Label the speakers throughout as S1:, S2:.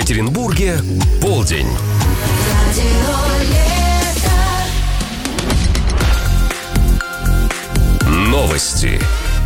S1: Екатеринбурге полдень. Новости.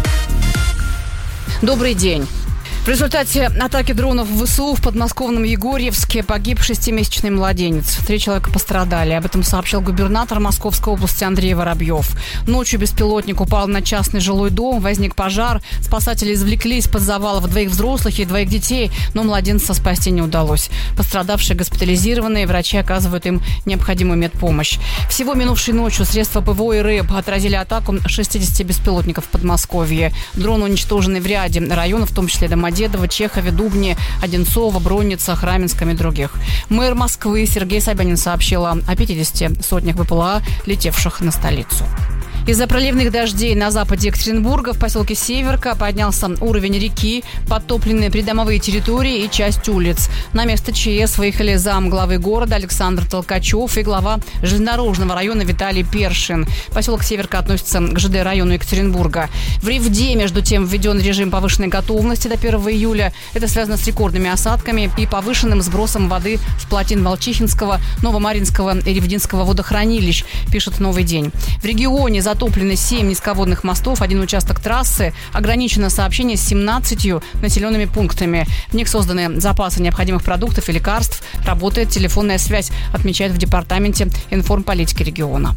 S2: Добрый день. В результате атаки дронов ВСУ в подмосковном Егорьевске погиб 6-месячный младенец. 3 человека пострадали. Об этом сообщил губернатор Московской области Андрей Воробьев. Ночью беспилотник упал на частный жилой дом, возник пожар. Спасатели извлекли из-под завалов 2 взрослых и 2 детей, но младенца спасти не удалось. Пострадавшие госпитализированы, врачи оказывают им необходимую медпомощь. Всего минувшей ночью средства ПВО и РЭБ отразили атаку 60 беспилотников в Подмосковье. Дроны уничтожены в ряде районов, в том числе Домодедово, Чехове, Дубне, Одинцово, Бронница, Раменском и других. Мэр Москвы Сергей Собянин сообщил о 50 сотнях БПЛА, летевших на столицу. Из-за проливных дождей на западе Екатеринбурга в поселке Северка поднялся уровень реки, подтоплены придомовые территории и часть улиц. На место ЧС выехали замглавы города Александр Толкачев и глава железнодорожного района Виталий Першин. Поселок Северка относится к ЖД району Екатеринбурга. В Ревде, между тем, введен режим повышенной готовности до 1 июля. Это связано с рекордными осадками и повышенным сбросом воды с плотин Волчихинского, Новомаринского и Ревдинского водохранилищ, пишет «Новый день». В регионе затоплены 7 низководных мостов, 1 участок трассы, ограничено сообщение с 17 населенными пунктами. В них созданы запасы необходимых продуктов и лекарств. Работает телефонная связь, отмечают в департаменте информполитики региона.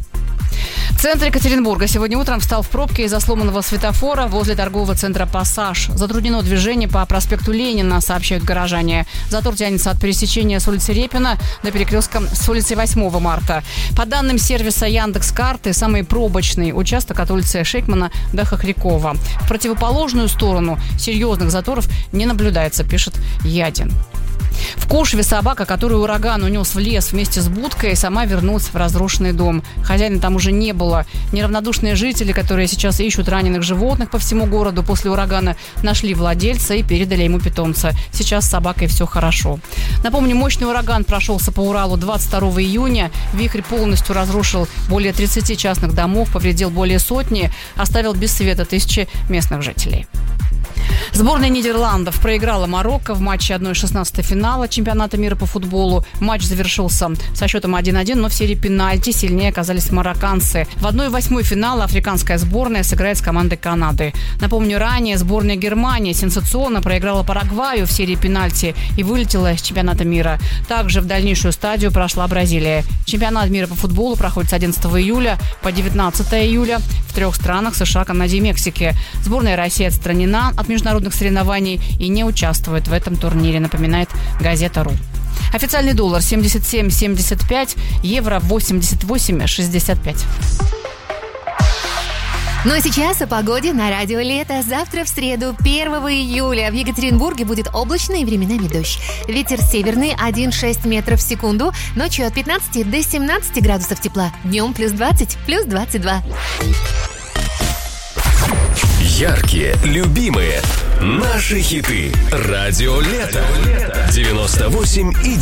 S2: Центр Екатеринбурга сегодня утром встал в пробке из-за сломанного светофора возле торгового центра «Пассаж». Затруднено движение по проспекту Ленина, сообщают горожане. Затор тянется от пересечения с улицы Репина до перекрестка с улицы 8 марта. По данным сервиса Яндекс.Карты, самый пробочный участок от улицы Шейкмана до Хохрякова. В противоположную сторону серьезных заторов не наблюдается, пишет Ядин. В Кошеве собака, которую ураган унес в лес вместе с будкой, сама вернулась в разрушенный дом. Хозяина там уже не было. Неравнодушные жители, которые сейчас ищут раненых животных по всему городу после урагана, нашли владельца и передали ему питомца. Сейчас с собакой все хорошо. Напомню, мощный ураган прошелся по Уралу 22 июня. Вихрь полностью разрушил более 30 частных домов, повредил более сотни, оставил без света тысячи местных жителей. Сборная Нидерландов проиграла Марокко в матче 1/16 финала чемпионата мира по футболу. Матч завершился со счетом 1-1, но в серии пенальти сильнее оказались марокканцы. В 1/8 финала африканская сборная сыграет с командой Канады. Напомню, ранее сборная Германии сенсационно проиграла Парагваю в серии пенальти и вылетела из чемпионата мира. Также в дальнейшую стадию прошла Бразилия. Чемпионат мира по футболу проходит с 11 июля по 19 июля в 3 странах: США, Канаде и Мексике. Сборная России отстранена от международных соревнований и не участвует в этом турнире, напоминает газета «Ру». Официальный доллар 77,75, евро 88,65.
S3: Ну а сейчас о погоде на Радио Лето. Завтра, в среду, 1 июля, в Екатеринбурге будет облачно и временами дождь. Ветер северный 1,6 метров в секунду. Ночью от 15 до 17 градусов тепла. Днем плюс 20, плюс 22.
S1: Яркие, любимые, наши хиты. Радио Лето 98,9.